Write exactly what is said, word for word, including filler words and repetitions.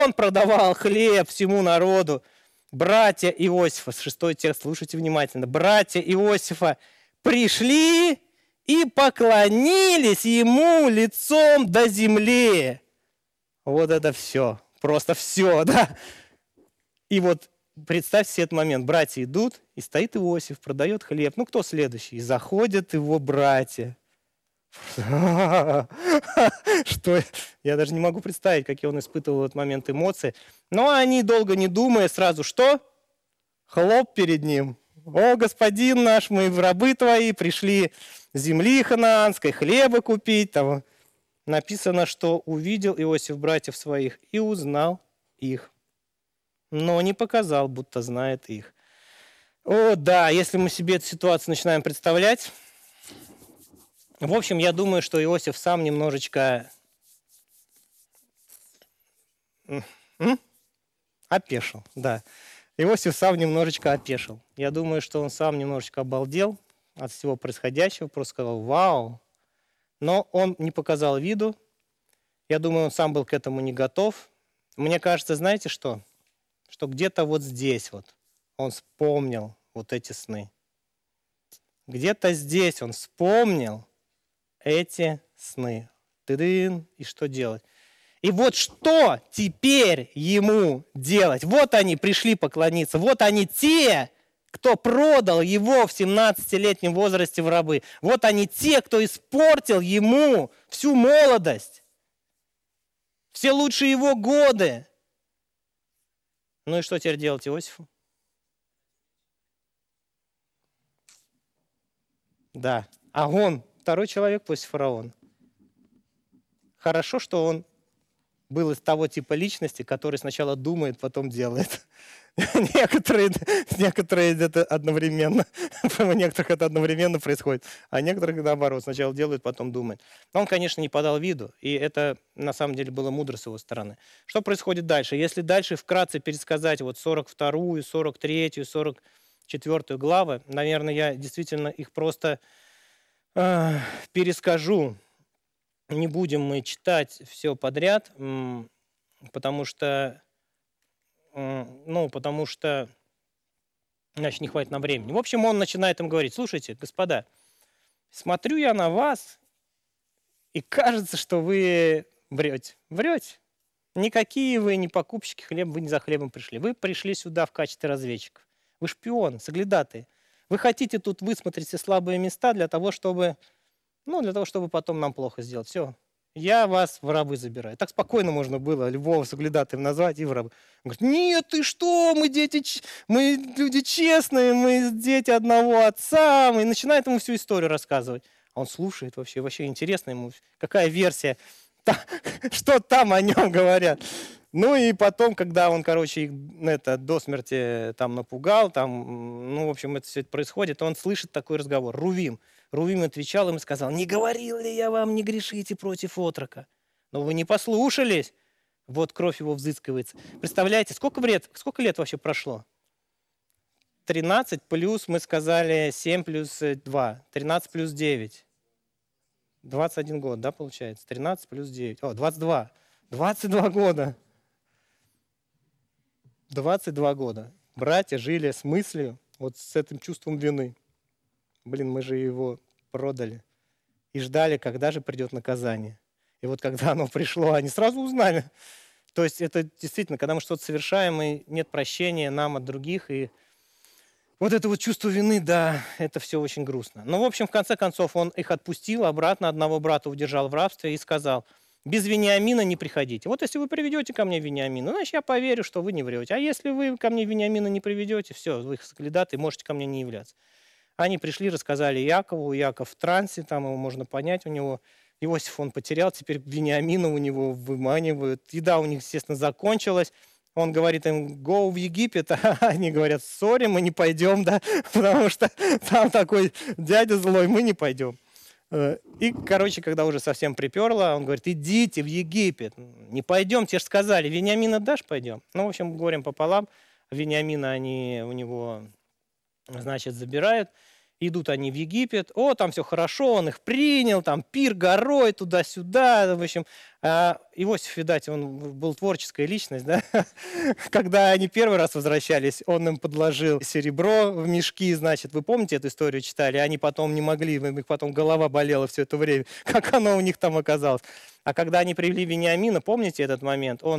Он продавал хлеб всему народу. Братья Иосифа, шестой текст, слушайте внимательно. Братья Иосифа пришли и поклонились ему лицом до земли. Вот это все. Просто все, да. И вот представь себе этот момент. Братья идут, и стоит Иосиф, продает хлеб. Ну, кто следующий? И заходят его братья. Что? Я даже не могу представить, какие он испытывал в этот момент эмоции. Но они, долго не думая, сразу что? Хлоп перед ним. О, господин наш, мы в рабы твои, пришли с земли ханаанской, хлеба купить. Там написано, что увидел Иосиф братьев своих и узнал их, но не показал, будто знает их. О, да, если мы себе эту ситуацию начинаем представлять. В общем, я думаю, что Иосиф сам немножечко М? опешил. Да. Иосиф сам немножечко опешил. Я думаю, что он сам немножечко обалдел от всего происходящего, просто сказал «Вау!». Но он не показал виду. Я думаю, он сам был к этому не готов. Мне кажется, знаете что? Что где-то вот здесь вот он вспомнил вот эти сны. Где-то здесь он вспомнил эти сны. Ты-дын, и что делать? И вот что теперь ему делать? Вот они пришли поклониться. Вот они те, кто продал его в семнадцатилетнем возрасте в рабы. Вот они те, кто испортил ему всю молодость, все лучшие его годы. Ну и что теперь делать Иосифу? Да, а он второй человек после фараона. Хорошо, что он был из того типа личности, который сначала думает, потом делает. Некоторые, некоторые это одновременно, у некоторых это одновременно происходит, а некоторых наоборот, сначала делают, потом думают. Но он, конечно, не подал виду, и это на самом деле было мудро с его стороны. Что происходит дальше? Если дальше вкратце пересказать вот сорок вторую, сорок третью, сорок четвёртую главы, наверное, я действительно их просто э, перескажу. Не будем мы читать все подряд, потому что, ну, потому что, значит, не хватит нам времени. В общем, он начинает им говорить: слушайте, господа, смотрю я на вас, и кажется, что вы врете. Врете. Никакие вы не покупщики хлеба, вы не за хлебом пришли. Вы пришли сюда в качестве разведчиков. Вы шпионы, соглядатые. Вы хотите тут высмотреть все слабые места для того, чтобы... Ну, для того, чтобы потом нам плохо сделать. Все, я вас в рабы забираю. Так спокойно можно было любого соглядатаем назвать и в рабы. Он говорит: нет, ты что, мы дети, мы люди честные, мы дети одного отца. И начинает ему всю историю рассказывать. А он слушает вообще, вообще интересно ему, какая версия, что там о нем говорят. Ну и потом, когда он, короче, их это, до смерти там напугал, там, ну, в общем, это все это происходит, он слышит такой разговор. Рувим. Рувим отвечал им и сказал: не говорил ли я вам, не грешите против отрока? Но вы не послушались. Вот кровь его взыскивается. Представляете, сколько лет, сколько лет вообще прошло? тринадцать плюс, мы сказали, семь плюс два. тринадцать плюс девять. двадцать один год, да, получается? тринадцать плюс девять. О, двадцать два. двадцать два года. двадцать два года. Братья жили с мыслью, вот с этим чувством вины. Блин, мы же его продали. И ждали, когда же придет наказание. И вот когда оно пришло, они сразу узнали. То есть это действительно, когда мы что-то совершаем, и нет прощения нам от других, и вот это вот чувство вины, да, это все очень грустно. Но, в общем, в конце концов, он их отпустил обратно, одного брата удержал в рабстве и сказал: без Вениамина не приходите. Вот если вы приведете ко мне Вениамина, значит, я поверю, что вы не врете. А если вы ко мне Вениамина не приведете, все, вы соглядаты, можете ко мне не являться. Они пришли, рассказали Якову, Яков в трансе, там его можно понять, у него Иосиф он потерял, теперь Вениамина у него выманивают. Еда у них, естественно, закончилась. Он говорит им: go в Египет, а они говорят: сори, мы не пойдем, да, потому что там такой дядя злой, мы не пойдем. И, короче, когда уже совсем приперло, он говорит: идите в Египет. Не пойдем, те же сказали, Вениамина дашь, пойдем. Ну, в общем, горем пополам, Вениамина они у него, значит, забирают. Идут они в Египет, о, там все хорошо, он их принял, там пир горой, туда-сюда. В общем, а, Иосиф, видать, он был творческая личность, да? Когда они первый раз возвращались, он им подложил серебро в мешки, значит, вы помните эту историю, читали? Они потом не могли, у них потом голова болела все это время, как оно у них там оказалось. А когда они привели Вениамина, помните этот момент? Он